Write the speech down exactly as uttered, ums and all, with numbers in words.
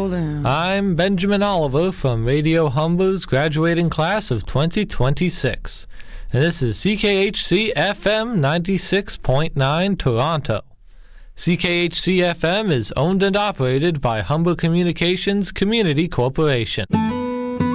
roll down. I'm Benjamin Oliver from Radio Humber's graduating class of twenty twenty-six. And this is C K H C F M ninety-six point nine Toronto. C K H C F M is owned and operated by Humber Communications Community Corporation.